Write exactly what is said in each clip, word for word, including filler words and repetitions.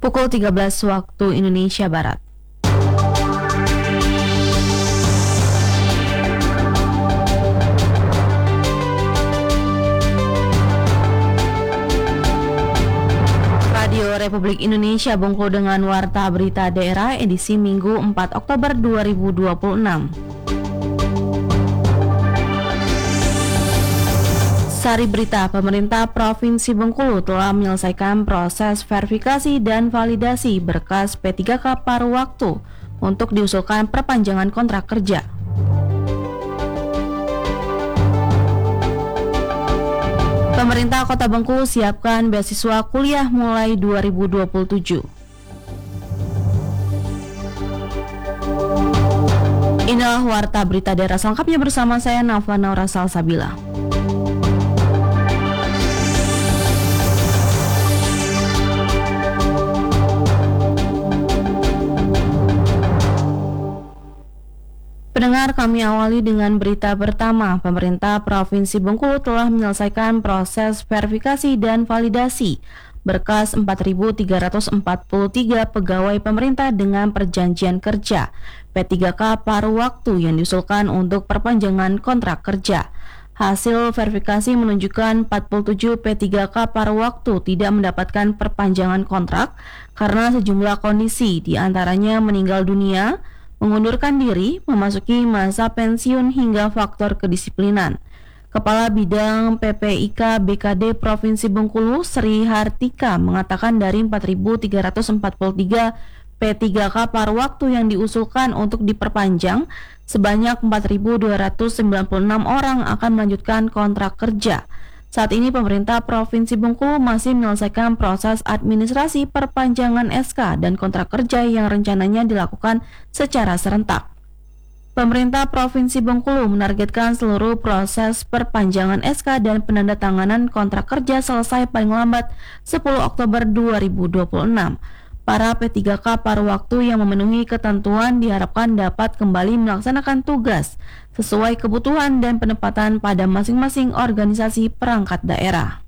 pukul tiga belas waktu Indonesia Barat. Radio Republik Indonesia Bengkulu dengan Warta Berita Daerah edisi Minggu empat Oktober dua ribu dua puluh enam. Sari berita, pemerintah Provinsi Bengkulu telah menyelesaikan proses verifikasi dan validasi berkas P tiga K paruh waktu untuk diusulkan perpanjangan kontrak kerja. Pemerintah Kota Bengkulu siapkan beasiswa kuliah mulai dua ribu dua puluh tujuh. Inilah Warta Berita Daerah selengkapnya bersama saya Nafa Naura Salsabila. Pendengar, kami awali dengan berita pertama. Pemerintah Provinsi Bengkulu telah menyelesaikan proses verifikasi dan validasi berkas empat ribu tiga ratus empat puluh tiga pegawai pemerintah dengan perjanjian kerja P tiga K paruh waktu yang diusulkan untuk perpanjangan kontrak kerja. Hasil verifikasi menunjukkan empat puluh tujuh P tiga K paruh waktu tidak mendapatkan perpanjangan kontrak karena sejumlah kondisi, diantaranya meninggal dunia, mengundurkan diri, memasuki masa pensiun hingga faktor kedisiplinan. Kepala Bidang P P I K B K D Provinsi Bengkulu, Sri Hartika, mengatakan dari empat ribu tiga ratus empat puluh tiga P tiga K paruh waktu yang diusulkan untuk diperpanjang, sebanyak empat ribu dua ratus sembilan puluh enam orang akan melanjutkan kontrak kerja. Saat ini pemerintah Provinsi Bengkulu masih menyelesaikan proses administrasi perpanjangan S K dan kontrak kerja yang rencananya dilakukan secara serentak. Pemerintah Provinsi Bengkulu menargetkan seluruh proses perpanjangan S K dan penandatanganan kontrak kerja selesai paling lambat sepuluh Oktober dua ribu dua puluh enam. Para P tiga K paruh waktu yang memenuhi ketentuan diharapkan dapat kembali melaksanakan tugas sesuai kebutuhan dan penempatan pada masing-masing organisasi perangkat daerah.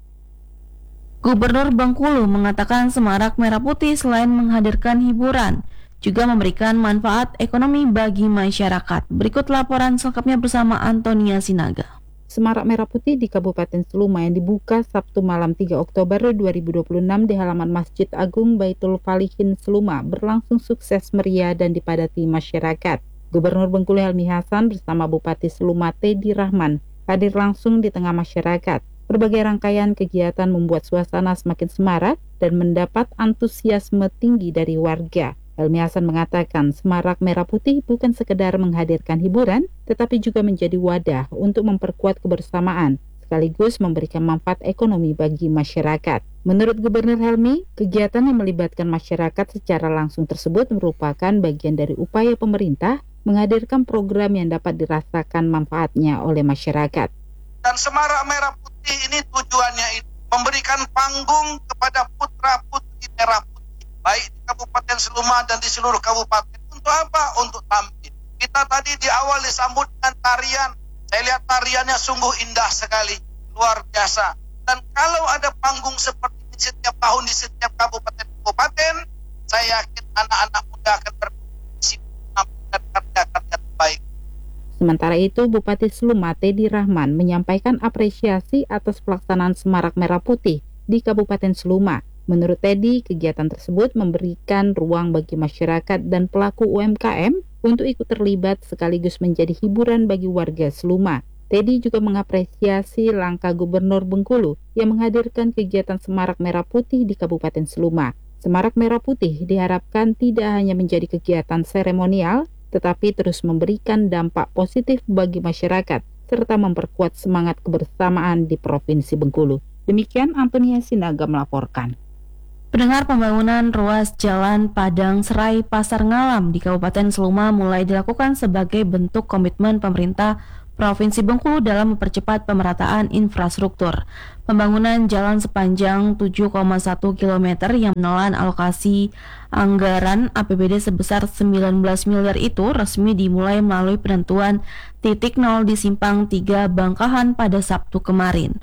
Gubernur Bengkulu mengatakan Semarak Merah Putih selain menghadirkan hiburan, juga memberikan manfaat ekonomi bagi masyarakat. Berikut laporan selengkapnya bersama Antonia Sinaga. Semarak Merah Putih di Kabupaten Seluma yang dibuka Sabtu malam tiga Oktober dua ribu dua puluh enam di halaman Masjid Agung Baitul Falihin Seluma berlangsung sukses meriah dan dipadati masyarakat. Gubernur Bengkulu Helmi Hasan bersama Bupati Seluma Teddy Rahman hadir langsung di tengah masyarakat. Berbagai rangkaian kegiatan membuat suasana semakin semarak dan mendapat antusiasme tinggi dari warga. Helmi Hasan mengatakan Semarak Merah Putih bukan sekedar menghadirkan hiburan, tetapi juga menjadi wadah untuk memperkuat kebersamaan, sekaligus memberikan manfaat ekonomi bagi masyarakat. Menurut Gubernur Helmi, kegiatan yang melibatkan masyarakat secara langsung tersebut merupakan bagian dari upaya pemerintah menghadirkan program yang dapat dirasakan manfaatnya oleh masyarakat. Dan Semarak Merah Putih ini tujuannya itu memberikan panggung kepada putra-putri merah putih, baik di Kabupaten Seluma dan di seluruh kabupaten. Untuk apa? Untuk tampil. Kita tadi di awal disambut dengan tarian. Saya lihat tariannya sungguh indah sekali, luar biasa. Dan kalau ada panggung seperti ini setiap tahun di setiap kabupaten-kabupaten, saya yakin anak-anak muda akan berkontribusi dan karya-karya terbaik. Sementara itu, Bupati Seluma Teddy Rahman menyampaikan apresiasi atas pelaksanaan Semarak Merah Putih di Kabupaten Seluma. Menurut Teddy, kegiatan tersebut memberikan ruang bagi masyarakat dan pelaku U M K M untuk ikut terlibat sekaligus menjadi hiburan bagi warga Seluma. Teddy juga mengapresiasi langkah Gubernur Bengkulu yang menghadirkan kegiatan Semarak Merah Putih di Kabupaten Seluma. Semarak Merah Putih diharapkan tidak hanya menjadi kegiatan seremonial, tetapi terus memberikan dampak positif bagi masyarakat, serta memperkuat semangat kebersamaan di Provinsi Bengkulu. Demikian Antonia Sinaga melaporkan. Pendengar, pembangunan ruas Jalan Padang Serai Pasar Ngalam di Kabupaten Seluma mulai dilakukan sebagai bentuk komitmen pemerintah Provinsi Bengkulu dalam mempercepat pemerataan infrastruktur. Pembangunan jalan sepanjang tujuh koma satu kilometer yang menelan alokasi anggaran A P B D sebesar sembilan belas miliar itu resmi dimulai melalui penentuan titik nol di Simpang tiga Bangkahan pada Sabtu kemarin.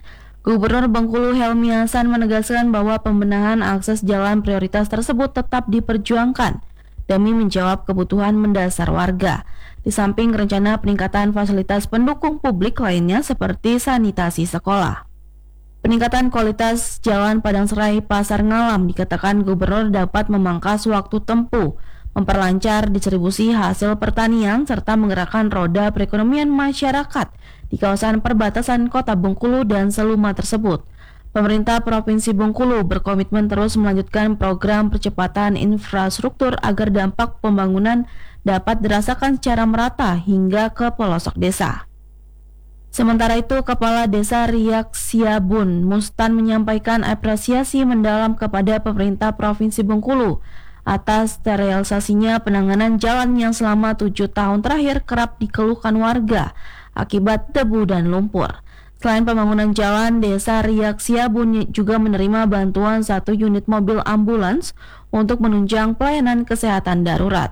Gubernur Bengkulu Helmi Hasan menegaskan bahwa pembenahan akses jalan prioritas tersebut tetap diperjuangkan demi menjawab kebutuhan mendasar warga. Di samping rencana peningkatan fasilitas pendukung publik lainnya seperti sanitasi sekolah. Peningkatan kualitas jalan Padang Serai Pasar Ngalam dikatakan gubernur dapat memangkas waktu tempuh, memperlancar distribusi hasil pertanian, serta menggerakkan roda perekonomian masyarakat di kawasan perbatasan Kota Bengkulu dan Seluma tersebut. Pemerintah Provinsi Bengkulu berkomitmen terus melanjutkan program percepatan infrastruktur agar dampak pembangunan dapat dirasakan secara merata hingga ke pelosok desa. Sementara itu, Kepala Desa Riak Siabun Mustan menyampaikan apresiasi mendalam kepada pemerintah Provinsi Bengkulu atas terrealisasinya penanganan jalan yang selama tujuh tahun terakhir kerap dikeluhkan warga akibat debu dan lumpur. Selain pembangunan jalan, Desa Riak Siabun juga menerima bantuan satu unit mobil ambulans untuk menunjang pelayanan kesehatan darurat.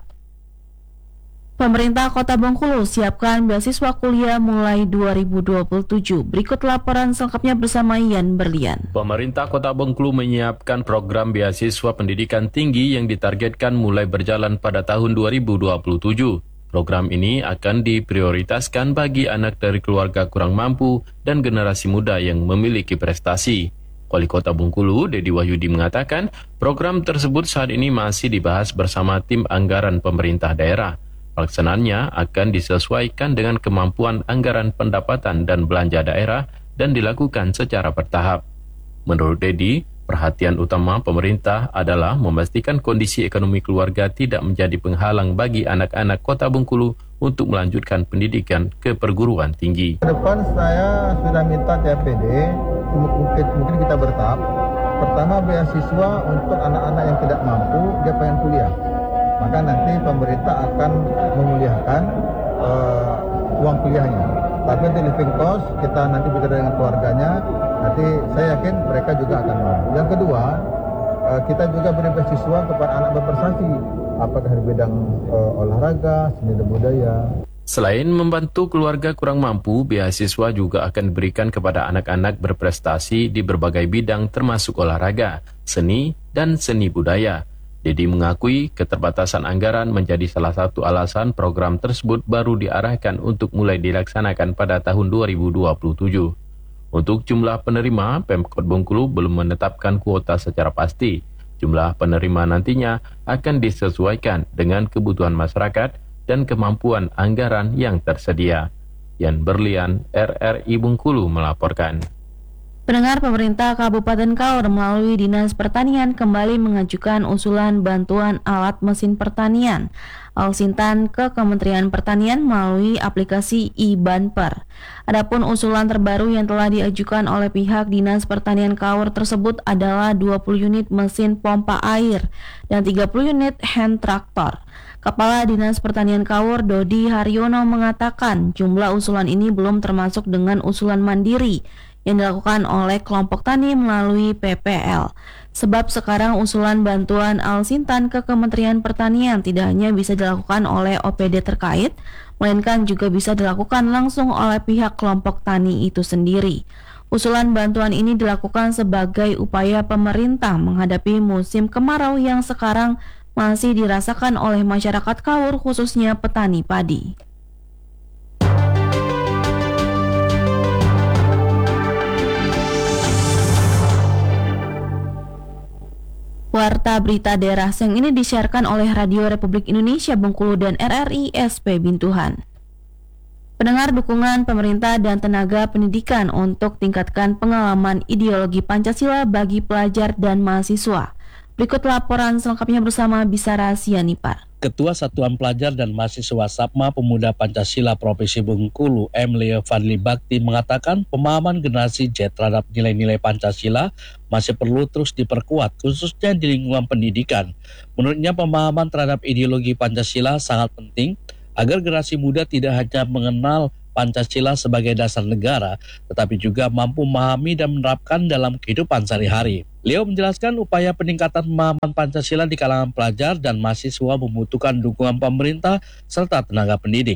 Pemerintah Kota Bengkulu siapkan beasiswa kuliah mulai dua ribu dua puluh tujuh. Berikut laporan selengkapnya bersama Ian Berlian. Pemerintah Kota Bengkulu menyiapkan program beasiswa pendidikan tinggi yang ditargetkan mulai berjalan pada tahun dua ribu dua puluh tujuh. Program ini akan diprioritaskan bagi anak dari keluarga kurang mampu dan generasi muda yang memiliki prestasi. Wali Kota Bengkulu, Dedi Wahyudi, mengatakan program tersebut saat ini masih dibahas bersama tim anggaran pemerintah daerah. Pelaksanaannya akan disesuaikan dengan kemampuan anggaran pendapatan dan belanja daerah dan dilakukan secara bertahap. Menurut Dedi, perhatian utama pemerintah adalah memastikan kondisi ekonomi keluarga tidak menjadi penghalang bagi anak-anak Kota Bengkulu untuk melanjutkan pendidikan ke perguruan tinggi. Ke depan saya sudah minta T A P D, mungkin, mungkin kita bertahap. Pertama, beasiswa untuk anak-anak yang tidak mampu, dia pengen kuliah. Maka nanti pemerintah akan memuliakan uh, uang kuliahnya. Tapi untuk living cost, kita nanti bicara dengan keluarganya, nanti saya yakin mereka juga akan mau. Yang kedua, uh, kita juga beri beasiswa kepada anak berprestasi, apakah di bidang uh, olahraga, seni dan budaya. Selain membantu keluarga kurang mampu, beasiswa juga akan diberikan kepada anak-anak berprestasi di berbagai bidang termasuk olahraga, seni, dan seni budaya. Dedi mengakui keterbatasan anggaran menjadi salah satu alasan program tersebut baru diarahkan untuk mulai dilaksanakan pada tahun dua ribu dua puluh tujuh. Untuk jumlah penerima, Pemkot Bengkulu belum menetapkan kuota secara pasti. Jumlah penerima nantinya akan disesuaikan dengan kebutuhan masyarakat dan kemampuan anggaran yang tersedia. Yan Berlian, R R I Bengkulu melaporkan. Pendengar, pemerintah Kabupaten Kaur melalui Dinas Pertanian kembali mengajukan usulan bantuan alat mesin pertanian Alsintan ke Kementerian Pertanian melalui aplikasi e-Banper. Adapun usulan terbaru yang telah diajukan oleh pihak Dinas Pertanian Kaur tersebut adalah dua puluh unit mesin pompa air dan tiga puluh unit hand traktor. Kepala Dinas Pertanian Kaur, Dodi Haryono, mengatakan jumlah usulan ini belum termasuk dengan usulan mandiri yang dilakukan oleh kelompok tani melalui P P L. Sebab sekarang usulan bantuan Alsintan ke Kementerian Pertanian tidak hanya bisa dilakukan oleh O P D terkait, melainkan juga bisa dilakukan langsung oleh pihak kelompok tani itu sendiri. Usulan bantuan ini dilakukan sebagai upaya pemerintah menghadapi musim kemarau yang sekarang masih dirasakan oleh masyarakat Kaur, khususnya petani padi. Warta berita daerah siang ini disiarkan oleh Radio Republik Indonesia Bengkulu dan R R I S P Bintuhan. Pendengar, dukungan pemerintah dan tenaga pendidikan untuk tingkatkan pengalaman ideologi Pancasila bagi pelajar dan mahasiswa. Berikut laporan selengkapnya bersama Bisara Sianipar. Ketua Satuan Pelajar dan Mahasiswa Sapma Pemuda Pancasila Provinsi Bengkulu, M. Leo Fadli Bakti, mengatakan pemahaman generasi Z terhadap nilai-nilai Pancasila masih perlu terus diperkuat, khususnya di lingkungan pendidikan. Menurutnya, pemahaman terhadap ideologi Pancasila sangat penting agar generasi muda tidak hanya mengenal Pancasila sebagai dasar negara, tetapi juga mampu memahami dan menerapkan dalam kehidupan sehari-hari. Leo menjelaskan upaya peningkatan pemahaman Pancasila di kalangan pelajar dan mahasiswa membutuhkan dukungan pemerintah serta tenaga pendidik.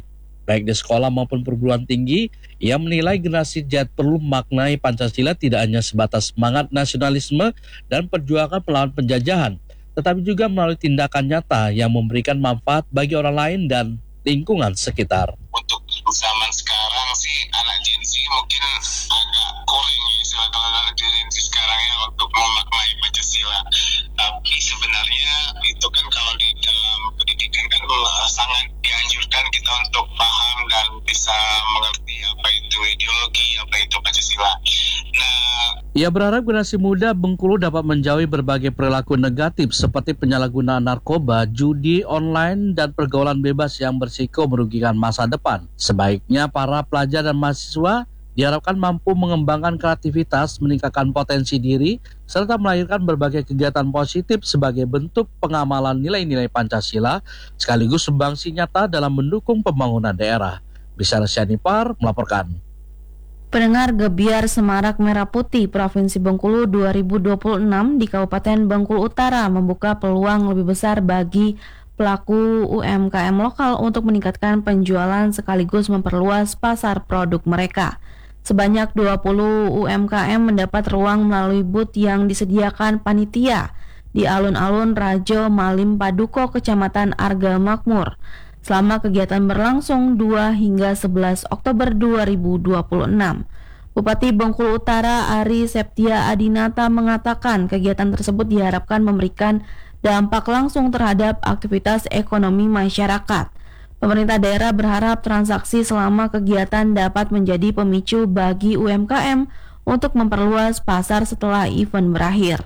baik di sekolah maupun perguruan tinggi. Ia menilai generasi Z perlu memaknai Pancasila tidak hanya sebatas semangat nasionalisme dan perjuangan melawan penjajahan, tetapi juga melalui tindakan nyata yang memberikan manfaat bagi orang lain dan lingkungan sekitar. Untuk zaman sekarang sih anak Gen Z mungkin agak kurang ya istilah kalau anak Gen Z sekarang ya untuk memaknai Pancasila. Tapi sebenarnya itu kan kalau di dalam pendidikan kan sangat dianjurkan kita untuk paham dan bisa mengerti apa itu ideologi, apa itu Pancasila. Nah, ia berharap generasi muda Bengkulu dapat menjauhi berbagai perilaku negatif seperti penyalahgunaan narkoba, judi online, dan pergaulan bebas yang berisiko merugikan masa depan. Sebaiknya para pelajar dan mahasiswa diharapkan mampu mengembangkan kreativitas, meningkatkan potensi diri, serta melahirkan berbagai kegiatan positif sebagai bentuk pengamalan nilai-nilai Pancasila, sekaligus sumbangsi nyata dalam mendukung pembangunan daerah. Bisa Syanipar melaporkan. Pendengar, Gebiar Semarak Merah Putih Provinsi Bengkulu dua ribu dua puluh enam di Kabupaten Bengkulu Utara membuka peluang lebih besar bagi pelaku U M K M lokal untuk meningkatkan penjualan sekaligus memperluas pasar produk mereka. Sebanyak dua puluh U M K M mendapat ruang melalui booth yang disediakan panitia di alun-alun Rajo Malim Paduko, Kecamatan Arga Makmur. Selama kegiatan berlangsung dua hingga sebelas Oktober dua ribu dua puluh enam. Bupati Bengkulu Utara Ari Septia Adinata mengatakan kegiatan tersebut diharapkan memberikan dampak langsung terhadap aktivitas ekonomi masyarakat. Pemerintah daerah berharap transaksi selama kegiatan dapat menjadi pemicu bagi U M K M untuk memperluas pasar setelah event berakhir.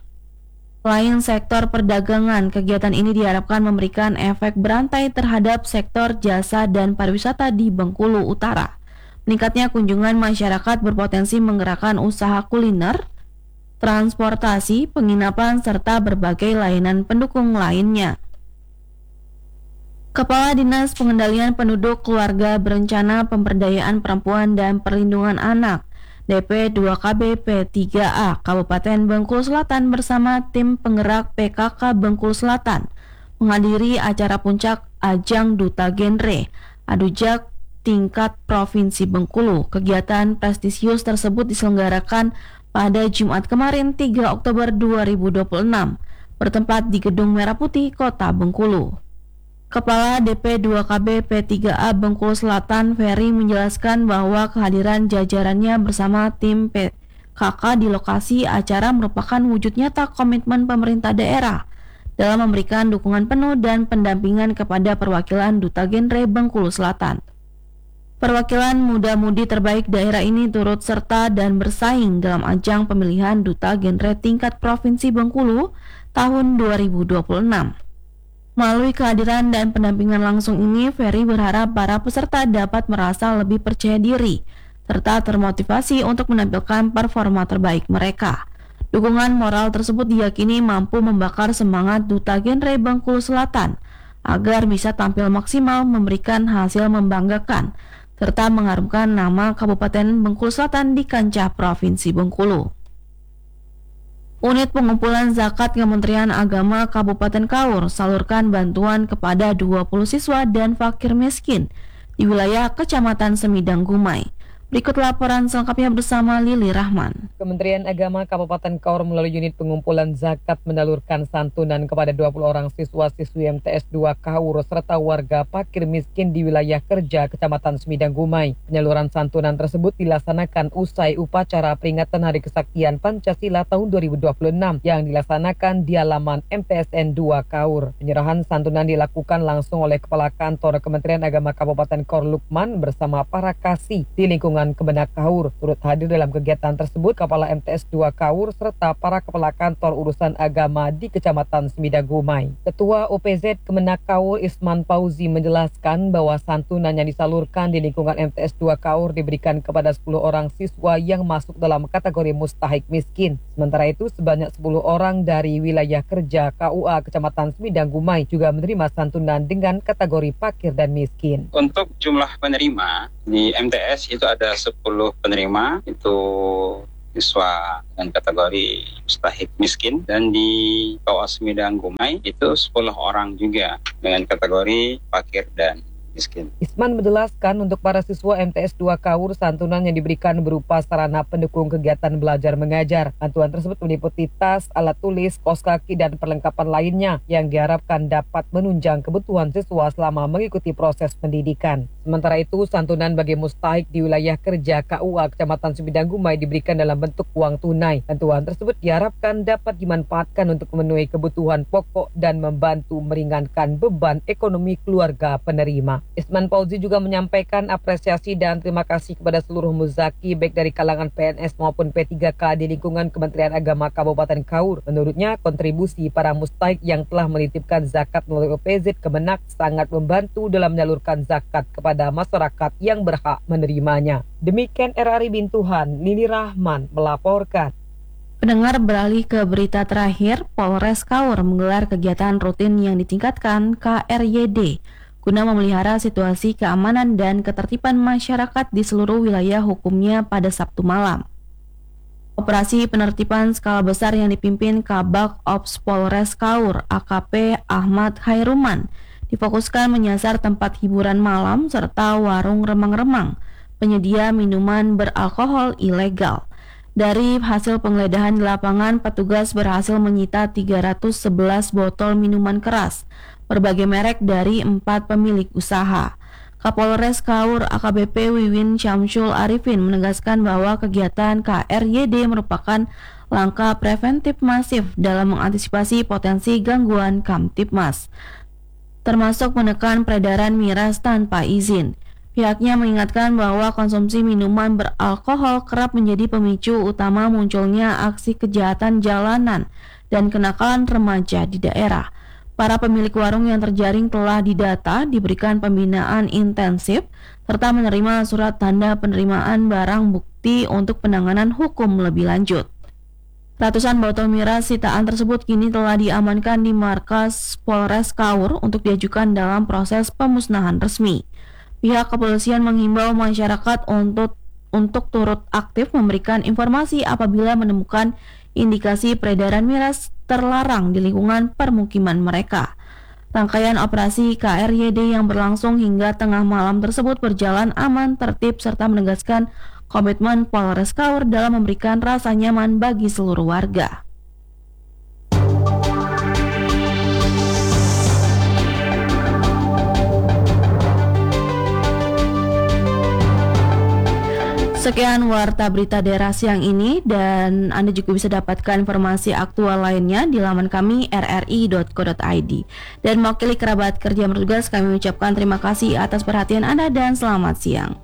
Selain sektor perdagangan, kegiatan ini diharapkan memberikan efek berantai terhadap sektor jasa dan pariwisata di Bengkulu Utara. Meningkatnya kunjungan masyarakat berpotensi menggerakkan usaha kuliner, transportasi, penginapan, serta berbagai layanan pendukung lainnya. Kepala Dinas Pengendalian Penduduk Keluarga Berencana Pemberdayaan Perempuan dan Perlindungan Anak D P dua K B P tiga A Kabupaten Bengkulu Selatan bersama tim penggerak P K K Bengkulu Selatan menghadiri acara puncak Ajang Duta Genre Adujak tingkat Provinsi Bengkulu. Kegiatan prestisius tersebut diselenggarakan pada Jumat kemarin tiga Oktober dua ribu dua puluh enam bertempat di Gedung Merah Putih Kota Bengkulu. Kepala D P dua K B P tiga A Bengkulu Selatan Ferry menjelaskan bahwa kehadiran jajarannya bersama tim P K K di lokasi acara merupakan wujud nyata komitmen pemerintah daerah dalam memberikan dukungan penuh dan pendampingan kepada perwakilan Duta Genre Bengkulu Selatan. Perwakilan muda-mudi terbaik daerah ini turut serta dan bersaing dalam ajang pemilihan Duta Genre tingkat Provinsi Bengkulu tahun dua ribu dua puluh enam. Melalui kehadiran dan pendampingan langsung ini, Ferry berharap para peserta dapat merasa lebih percaya diri serta termotivasi untuk menampilkan performa terbaik mereka. Dukungan moral tersebut diyakini mampu membakar semangat Duta Genre Bengkulu Selatan agar bisa tampil maksimal, memberikan hasil membanggakan, serta mengharumkan nama Kabupaten Bengkulu Selatan di kancah Provinsi Bengkulu. Unit pengumpulan zakat Kementerian Agama Kabupaten Kaur salurkan bantuan kepada dua puluh siswa dan fakir miskin di wilayah Kecamatan Semidang Gumai. Berikut laporan selengkapnya bersama Lili Rahman. Kementerian Agama Kabupaten Kaur melalui unit pengumpulan zakat mendalurkan santunan kepada dua puluh orang siswa-siswi M T S dua Kaur serta warga fakir miskin di wilayah kerja Kecamatan Semidang Gumai. Penyaluran santunan tersebut dilaksanakan usai upacara peringatan Hari Kesaktian Pancasila tahun dua ribu dua puluh enam yang dilaksanakan di halaman M T S N dua Kaur. Penyerahan santunan dilakukan langsung oleh Kepala Kantor Kementerian Agama Kabupaten Kaur Lukman bersama para kasih di lingkungan Kemenak Kaur. Turut hadir dalam kegiatan tersebut Kepala M T S dua Kaur serta para kepala kantor urusan agama di Kecamatan Semidang Gumai. Ketua O P Z Kemenak Kaur Isman Fauzi menjelaskan bahwa santunan yang disalurkan di lingkungan M T S dua Kaur diberikan kepada sepuluh orang siswa yang masuk dalam kategori mustahik miskin. Sementara itu sebanyak sepuluh orang dari wilayah kerja K U A Kecamatan Semidang Gumai juga menerima santunan dengan kategori fakir dan miskin. Untuk jumlah penerima di M T S itu ada sepuluh penerima, itu siswa dengan kategori mustahik miskin, dan di K U A Semidang Gumai itu sepuluh orang juga dengan kategori fakir dan miskin. Isman menjelaskan untuk para siswa M T S dua Kaur, santunan yang diberikan berupa sarana pendukung kegiatan belajar mengajar. Bantuan tersebut meliputi tas, alat tulis, kaos kaki, dan perlengkapan lainnya yang diharapkan dapat menunjang kebutuhan siswa selama mengikuti proses pendidikan. Sementara itu, santunan bagi mustahik di wilayah kerja K U A Kecamatan Sumedang Gumai diberikan dalam bentuk uang tunai. Bantuan tersebut diharapkan dapat dimanfaatkan untuk memenuhi kebutuhan pokok dan membantu meringankan beban ekonomi keluarga penerima. Isman Fauzi juga menyampaikan apresiasi dan terima kasih kepada seluruh muzaki baik dari kalangan P N S maupun P tiga K di lingkungan Kementerian Agama Kabupaten Kaur. Menurutnya, kontribusi para mustahik yang telah menitipkan zakat melalui O P Z Kemenak sangat membantu dalam menyalurkan zakat kepada masyarakat yang berhak menerimanya. Demikian R R I Bintuhan, Lili Rahman melaporkan. Pendengar, beralih ke berita terakhir, Polres Kaur menggelar kegiatan rutin yang ditingkatkan K R Y D guna memelihara situasi keamanan dan ketertiban masyarakat di seluruh wilayah hukumnya pada Sabtu malam. Operasi penertiban skala besar yang dipimpin Kabak Ops Polres Kaur A K P Ahmad Khairuman difokuskan menyasar tempat hiburan malam serta warung remang-remang penyedia minuman beralkohol ilegal. Dari hasil penggeledahan di lapangan, petugas berhasil menyita tiga ratus sebelas botol minuman keras berbagai merek dari empat pemilik usaha. Kapolres Kaur A K B P Wiwin Syamsul Arifin menegaskan bahwa kegiatan K R Y D merupakan langkah preventif masif dalam mengantisipasi potensi gangguan Kamtibmas, termasuk menekan peredaran miras tanpa izin. Pihaknya mengingatkan bahwa konsumsi minuman beralkohol kerap menjadi pemicu utama munculnya aksi kejahatan jalanan dan kenakalan remaja di daerah. Para pemilik warung yang terjaring telah didata, diberikan pembinaan intensif, serta menerima surat tanda penerimaan barang bukti untuk penanganan hukum lebih lanjut. Ratusan botol miras sitaan tersebut kini telah diamankan di markas Polres Kaur untuk diajukan dalam proses pemusnahan resmi. Pihak kepolisian menghimbau masyarakat untuk untuk turut aktif memberikan informasi apabila menemukan indikasi peredaran miras terlarang di lingkungan permukiman mereka. Rangkaian operasi K R Y D yang berlangsung hingga tengah malam tersebut berjalan aman, tertib, serta menegaskan komitmen Polres Kaur dalam memberikan rasa nyaman bagi seluruh warga. Sekian Warta Berita Daerah siang ini, dan Anda juga bisa dapatkan informasi aktual lainnya di laman kami r r i dot co dot i d. Dan mewakili kerabat kerja bertugas, kami mengucapkan terima kasih atas perhatian Anda dan selamat siang.